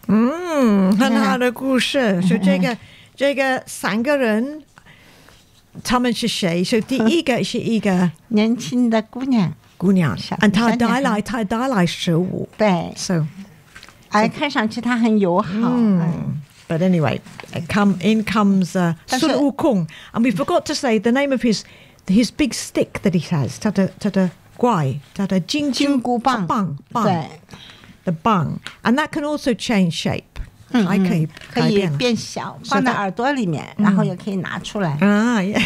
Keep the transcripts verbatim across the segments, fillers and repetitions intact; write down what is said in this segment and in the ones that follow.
嗯，很好的故事。所以这个这个三个人他们是谁？所以第一个是一个年轻的姑娘， 姑娘，嗯，她带来她带来食物， 对 ，so 哎，看上去她很友好。嗯 But anyway, come in comes uh, Sun Wukong, and we forgot to say the name of his his big stick that he has. 他的他的怪，他的金金箍棒， 棒棒， 对 ，the bang, and that can also change shape. 还可以可以变小，放在耳朵里面，然后也可以拿出来。 啊 yeah.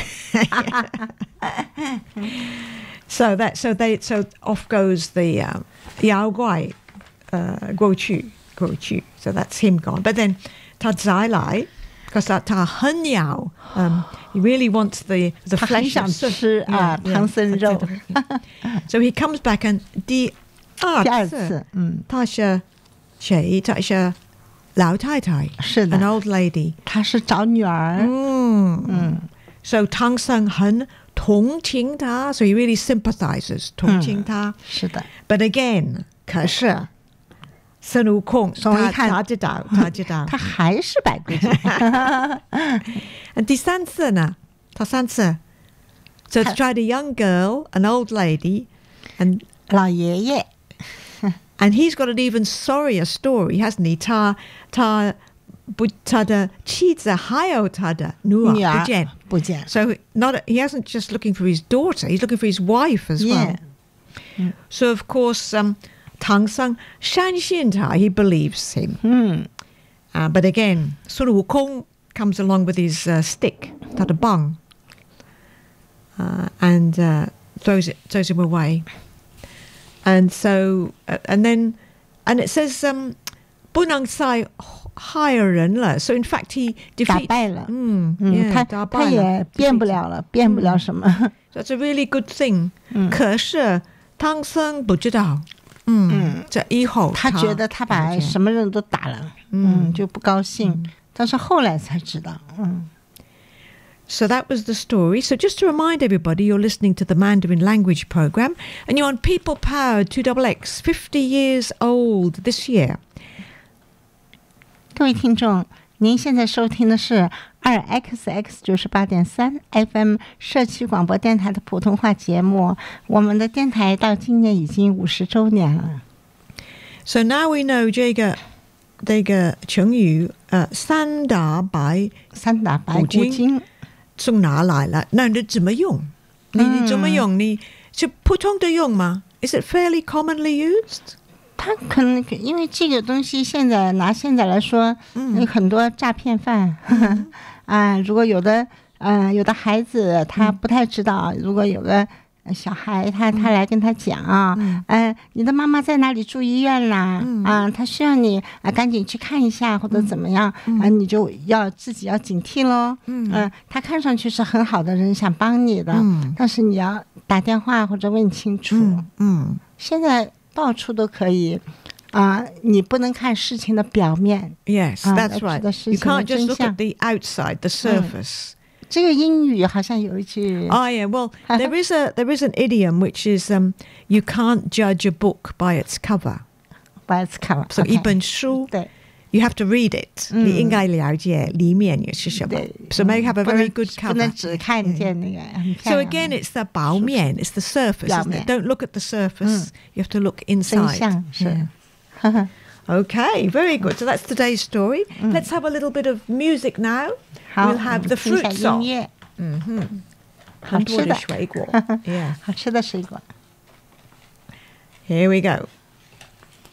So that so they so off goes the uh, 妖怪 uh, 过去过去 so that's him gone. But then 他再来 because 他他很要 um he really wants the the 他很 flesh 想吃啊唐僧肉。 So he comes back and 第二次， 嗯， 他是谁？他是老太太， 是的 ，an old lady， 她是找女儿。 嗯嗯 ，so 唐僧很同情他 ，so he really sympathizes 同情他， 是的。 But again， 可是孙悟空他他知道，他知道， 他还是摆规矩。 第三次呢，他三次 ，so to try the young girl, an old lady, and 老爷爷。 And he's got an even sorrier story, hasn't he? 他他不他的妻子还有他的女儿不见不见。 So not he hasn't just looking for his daughter; he's looking for his wife as well. Yeah. So of course, um, 唐僧相信他 he believes him. 嗯。 Uh, but again, 孙悟空 comes along with his uh, stick, 他的棒, uh, and uh, throws it throws him away. And so, uh, and then, and it says, um, 不能再害人了. So in fact, he defeats. 打败了。 嗯， 嗯，他他也变不了了，变不了什么。 So it's a really good thing. 可是唐僧不知道。嗯，这以后他觉得他把什么人都打了，嗯，就不高兴。但是后来才知道，嗯。 So that was the story. So just to remind everybody, you're listening to the Mandarin Language Program, and you're on People Powered two X X, fifty years old this year. 各位听众，您现在收听的是二 X X 九十八点三 F M 社区广播电台的普通话节目。我们的电台到今年已经五十周年了。 So now we know 这个这个成语，呃，三打白三打白骨精。 从哪来了？那你怎么用？你你怎么用？你是普通的用吗？ Is it fairly commonly used? 他可能因为这个东西现在拿现在来说，嗯，有很多诈骗犯，嗯、啊，如果有的，嗯、呃，有的孩子他不太知道，嗯、如果有个小孩他他来跟他讲啊，嗯、呃，你的妈妈在哪里住医院啦？嗯、啊，他需要你啊赶紧去看一下或者怎么样，嗯、啊，你就要自己要警惕咯。嗯、呃，他看上去是很好的人，想帮你的，嗯、但是你要打电话或者问清楚。嗯，嗯现在到处都可以。啊、uh, 你不能看事情的表面。 Yes, that's right. You can't just look at the outside, the surface. 这个英语好像有一句 Oh yeah, well, there is a there is an idiom which is um you can't judge a book by its cover. By its cover. So 一本书 you have to read it. 你应该了解里面也是什么。So may have a very good cover. 不能只看见那个。 So again, it's the 表面 it's the surface, isn't it? Don't look at the surface. You have to look inside. 真相是。 Okay, very good. So that's today's story. Mm. Let's have a little bit of music now. We'll have the fruit song. Mm-hmm. 好吃的水果 Yeah. 好吃的水果 Here we go.